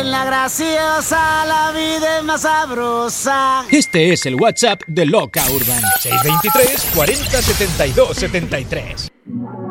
En la graciosa la vida es más sabrosa. Este es el WhatsApp de Loca Urban. 623 40 72 73.